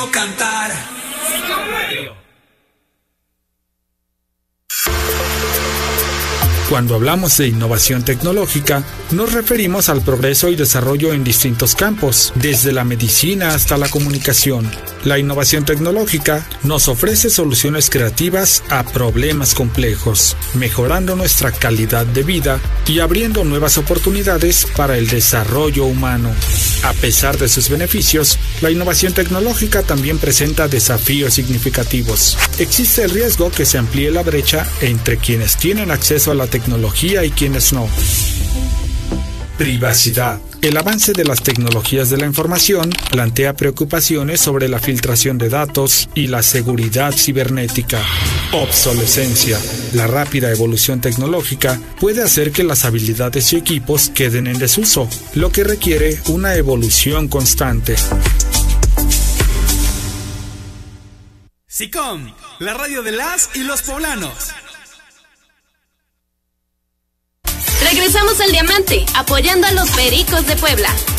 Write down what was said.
quiero cantar. Cuando hablamos de innovación tecnológica, nos referimos al progreso y desarrollo en distintos campos, desde la medicina hasta la comunicación. La innovación tecnológica nos ofrece soluciones creativas a problemas complejos, mejorando nuestra calidad de vida y abriendo nuevas oportunidades para el desarrollo humano. A pesar de sus beneficios, la innovación tecnológica también presenta desafíos significativos. Existe el riesgo que se amplíe la brecha entre quienes tienen acceso a la tecnología y quienes no. Privacidad. El avance de las tecnologías de la información plantea preocupaciones sobre la filtración de datos y la seguridad cibernética. Obsolescencia. La rápida evolución tecnológica puede hacer que las habilidades y equipos queden en desuso, lo que requiere una evolución constante. SICOM, la radio de las y los poblanos. Regresamos al Diamante, apoyando a los Pericos de Puebla.